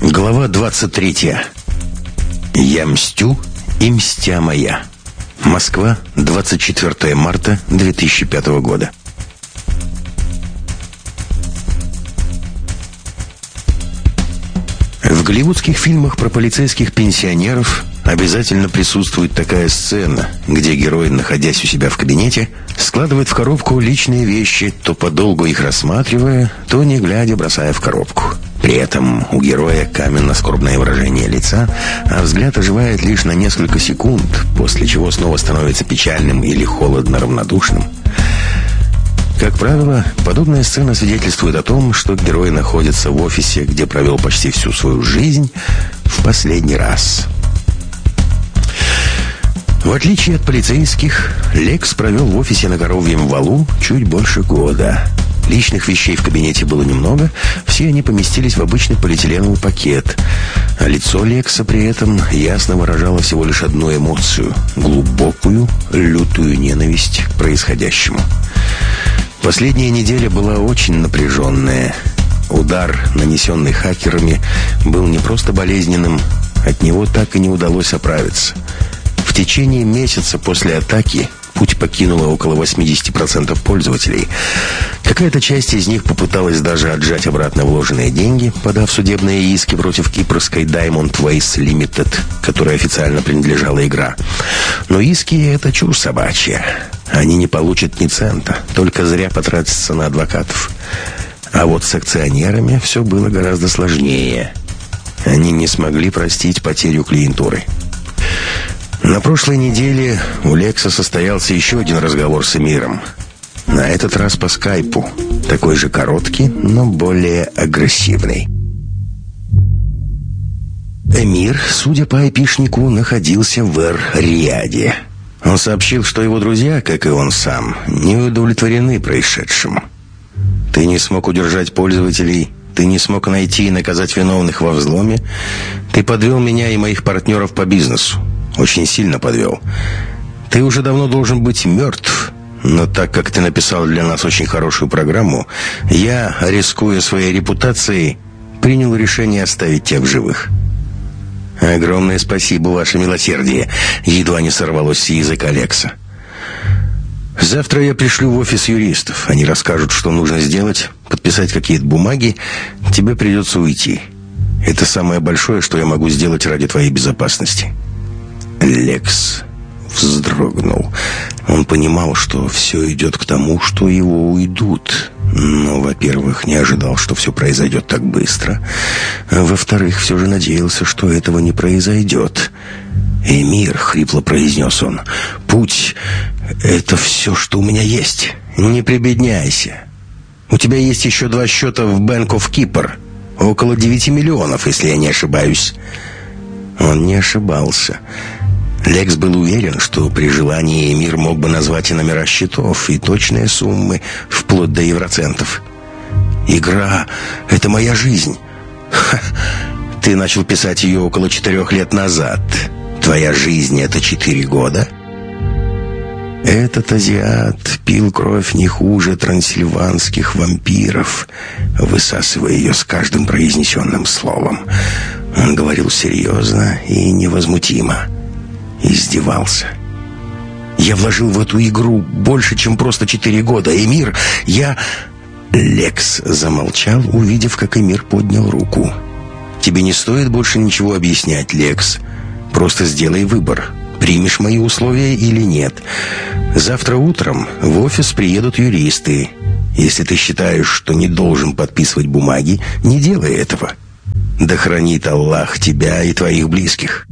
Глава 23. Я мстю, и мстя моя. Москва, 24 марта 2005 года. В голливудских фильмах про полицейских пенсионеров обязательно присутствует такая сцена, где герой, находясь у себя в кабинете, складывает в коробку личные вещи, то подолгу их рассматривая, то не глядя бросая в коробку. При этом у героя каменно-скорбное выражение лица, а взгляд оживает лишь на несколько секунд, после чего снова становится печальным или холодно-равнодушным. Как правило, подобная сцена свидетельствует о том, что герой находится в офисе, где провел почти всю свою жизнь, в последний раз. В отличие от полицейских, Лекс провел в офисе на Коровьем валу чуть больше года. Личных вещей в кабинете было немного, все они поместились в обычный полиэтиленовый пакет, а лицо Лекса при этом ясно выражало всего лишь одну эмоцию – глубокую, лютую ненависть к происходящему. Последняя неделя была очень напряженная. Удар, нанесенный хакерами, был не просто болезненным, от него так и не удалось оправиться. В течение месяца после атаки путь покинуло около 80% пользователей. Какая-то часть из них попыталась даже отжать обратно вложенные деньги, подав судебные иски против кипрской Diamond Ways Limited, которой официально принадлежала игра. Но иски — это чушь собачья. Они не получат ни цента, только зря потратятся на адвокатов. А вот с акционерами все было гораздо сложнее. Они не смогли простить потерю клиентуры. На прошлой неделе у Лекса состоялся еще один разговор с Эмиром. На этот раз по скайпу. Такой же короткий, но более агрессивный. Эмир, судя по айпишнику, находился в Эр-Рияде. Он сообщил, что его друзья, как и он сам, не удовлетворены происшедшим. «Ты не смог удержать пользователей, ты не смог найти и наказать виновных во взломе, ты подвел меня и моих партнеров по бизнесу. Очень сильно подвел. Ты уже давно должен быть мертв, но так как ты написал для нас очень хорошую программу, я, рискуя своей репутацией, принял решение оставить тебя в живых». «Огромное спасибо, ваше милосердие», — едва не сорвалось с языка Лекса. «Завтра я пришлю в офис юристов. Они расскажут, что нужно сделать, подписать какие-то бумаги. Тебе придется уйти. Это самое большое, что я могу сделать ради твоей безопасности». Лекс вздрогнул. Он понимал, что все идет к тому, что его уйдут. Но, во-первых, не ожидал, что все произойдет так быстро. А во-вторых, все же надеялся, что этого не произойдет. «Эмир», — хрипло произнес он, — «путь — это все, что у меня есть. Не прибедняйся. У тебя есть еще 2 счета в Bank of Kipper. Около 9 миллионов, если я не ошибаюсь». Он не ошибался. Лекс был уверен, что при желании Эмир мог бы назвать и номера счетов, и точные суммы, вплоть до евроцентов. «Игра — это моя жизнь». Ха, ты начал писать ее около 4 лет назад. Твоя жизнь — это 4 года? Этот азиат пил кровь не хуже трансильванских вампиров, высасывая ее с каждым произнесенным словом. Он говорил серьезно и невозмутимо. Издевался. «Я вложил в эту игру больше, чем просто 4 года. Эмир, я...» Лекс замолчал, увидев, как Эмир поднял руку. «Тебе не стоит больше ничего объяснять, Лекс. Просто сделай выбор. Примешь мои условия или нет. Завтра утром в офис приедут юристы. Если ты считаешь, что не должен подписывать бумаги, не делай этого. Да хранит Аллах тебя и твоих близких».